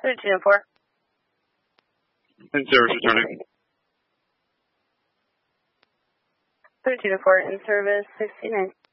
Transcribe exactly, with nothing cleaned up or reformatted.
thirteen oh four. In service returning. thirteen oh four in service, sixty-nine.